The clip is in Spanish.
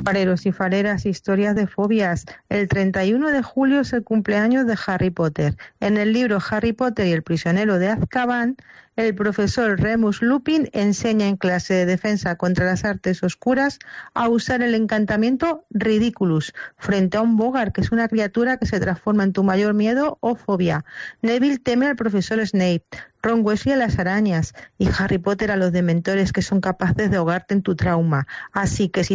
Fareros y fareras, historias de fobias. El 31 de julio es el cumpleaños de Harry Potter. En el libro Harry Potter y el prisionero de Azkaban, el profesor Remus Lupin enseña en clase de defensa contra las artes oscuras a usar el encantamiento Ridiculus frente a un Bogart, que es una criatura que se transforma en tu mayor miedo o fobia. Neville teme al profesor Snape, Ron Weasley a las arañas y Harry Potter a los dementores, que son capaces de ahogarte en tu trauma. Así que si